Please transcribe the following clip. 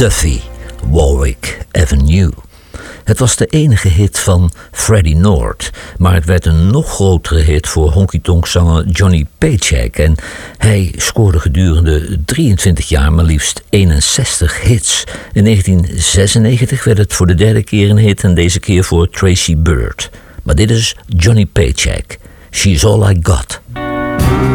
Duffy, Warwick Avenue. Het was de enige hit van Freddie Nord, maar het werd een nog grotere hit voor honky-tonk-zanger Johnny Paycheck en hij scoorde gedurende 23 jaar maar liefst 61 hits. In 1996 werd het voor de derde keer een hit en deze keer voor Tracy Byrd. Maar dit is Johnny Paycheck, She's All I Got.